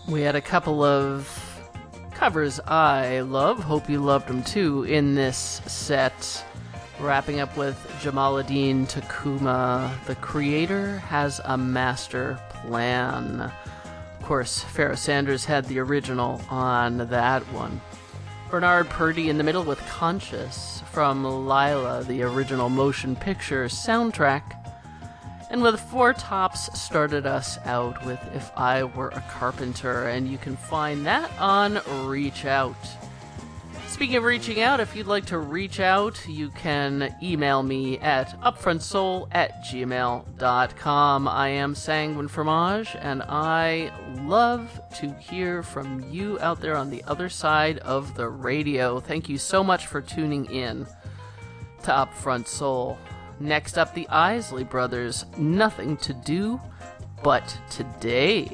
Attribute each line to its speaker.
Speaker 1: We had a couple of covers I love, hope you loved them too, in this set. Wrapping up with Jamaaladeen Tacuma, The Creator Has a Master Plan. Of course, Pharoah Sanders had the original on that one. Bernard Purdie in the middle with Conscious from Lila, the original motion picture soundtrack. And with Four Tops started us out with If I Were a Carpenter, and you can find that on Reach Out. Speaking of reaching out, if you'd like to reach out, you can email me at upfrontsoul@gmail.com. I am Sanguine Fromage, and I love to hear from you out there on the other side of the radio. Thank you so much for tuning in to Upfront Soul. Next up, the Isley Brothers, Nothing to Do But Today.